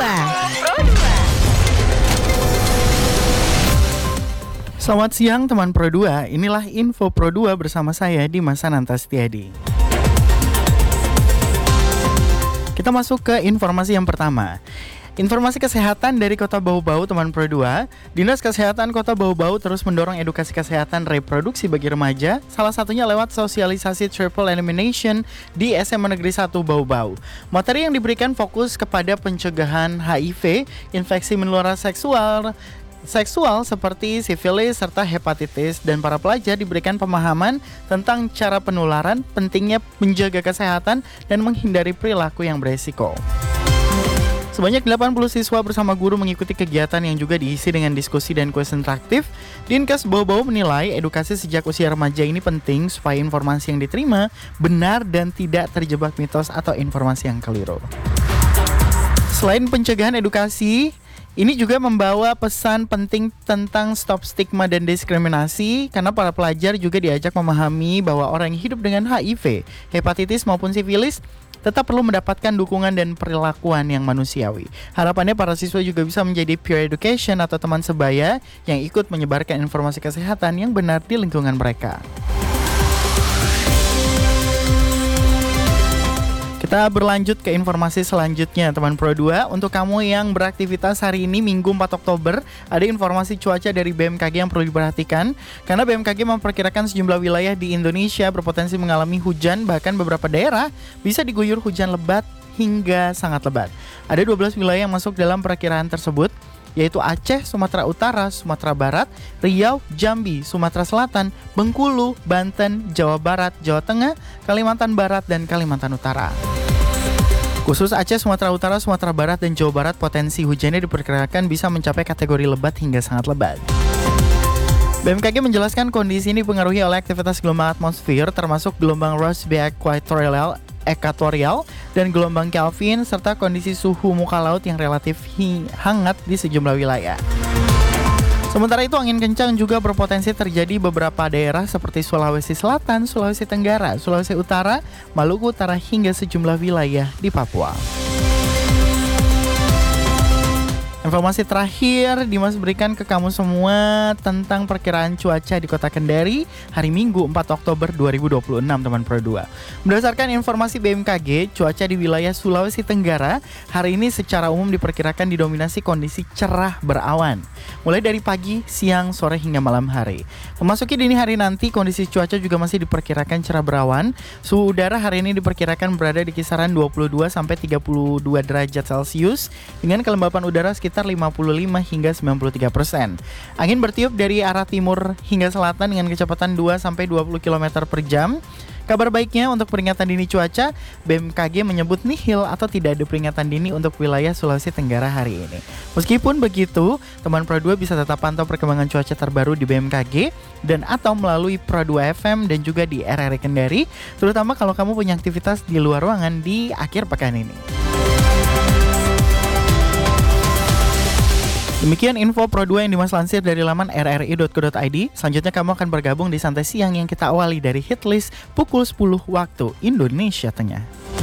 Selamat siang teman Pro 2, inilah info Pro 2 bersama saya Dimas Ananta Setiadi. Kita masuk ke informasi yang pertama. Informasi kesehatan dari Kota Bau-Bau teman Pro 2. Dinas Kesehatan Kota Bau-Bau terus mendorong edukasi kesehatan reproduksi bagi remaja, salah satunya lewat sosialisasi triple elimination di SMA Negeri 1 Bau-Bau. Materi yang diberikan fokus kepada pencegahan HIV, infeksi menular seksual seperti sifilis serta hepatitis, dan para pelajar diberikan pemahaman tentang cara penularan, pentingnya menjaga kesehatan dan menghindari perilaku yang beresiko. Sebanyak 80 siswa bersama guru mengikuti kegiatan yang juga diisi dengan diskusi dan kuis interaktif. Dinkes Bau-Bau menilai edukasi sejak usia remaja ini penting supaya informasi yang diterima benar dan tidak terjebak mitos atau informasi yang keliru. Selain pencegahan edukasi, ini juga membawa pesan penting tentang stop stigma dan diskriminasi, karena para pelajar juga diajak memahami bahwa orang yang hidup dengan HIV, hepatitis maupun sifilis tetap perlu mendapatkan dukungan dan perlakuan yang manusiawi. Harapannya para siswa juga bisa menjadi peer education atau teman sebaya yang ikut menyebarkan informasi kesehatan yang benar di lingkungan mereka. Kita berlanjut ke informasi selanjutnya teman Pro 2. Untuk kamu yang beraktivitas hari ini Minggu 4 Oktober, ada informasi cuaca dari BMKG yang perlu diperhatikan, karena BMKG memperkirakan sejumlah wilayah di Indonesia berpotensi mengalami hujan, bahkan beberapa daerah bisa diguyur hujan lebat hingga sangat lebat. Ada 12 wilayah yang masuk dalam perkiraan tersebut, yaitu Aceh, Sumatera Utara, Sumatera Barat, Riau, Jambi, Sumatera Selatan, Bengkulu, Banten, Jawa Barat, Jawa Tengah, Kalimantan Barat, dan Kalimantan Utara. Khusus Aceh, Sumatera Utara, Sumatera Barat, dan Jawa Barat, potensi hujannya diperkirakan bisa mencapai kategori lebat hingga sangat lebat. BMKG menjelaskan kondisi ini dipengaruhi oleh aktivitas gelombang atmosfer, termasuk gelombang Rossby ekuatorial dan gelombang Kelvin, serta kondisi suhu muka laut yang relatif hangat di sejumlah wilayah. Sementara itu, angin kencang juga berpotensi terjadi beberapa daerah seperti Sulawesi Selatan, Sulawesi Tenggara, Sulawesi Utara, Maluku Utara, hingga sejumlah wilayah di Papua. Informasi terakhir Dimas berikan ke kamu semua tentang perkiraan cuaca di Kota Kendari hari Minggu 4 Oktober 2026 teman Pro 2. Berdasarkan informasi BMKG, cuaca di wilayah Sulawesi Tenggara hari ini secara umum diperkirakan didominasi kondisi cerah berawan, mulai dari pagi, siang, sore hingga malam hari. Memasuki dini hari nanti, kondisi cuaca juga masih diperkirakan cerah berawan. Suhu udara hari ini diperkirakan berada di kisaran 22 sampai 32 derajat Celcius dengan kelembapan udara sekitar 55 hingga 93%. Angin bertiup dari arah timur hingga selatan dengan kecepatan 2 sampai 20 km per jam. Kabar baiknya untuk peringatan dini cuaca, BMKG menyebut nihil atau tidak ada peringatan dini untuk wilayah Sulawesi Tenggara hari ini. Meskipun begitu, teman Pro 2 bisa tetap pantau perkembangan cuaca terbaru di BMKG dan atau melalui Pro 2 FM dan juga di RRI Kendari, terutama kalau kamu punya aktivitas di luar ruangan di akhir pekan ini. Demikian info Pro 2 yang Dimas lansir dari laman rri.co.id. Selanjutnya kamu akan bergabung di Santai Siang yang kita awali dari Hitlist pukul 10 waktu Indonesia Tengah.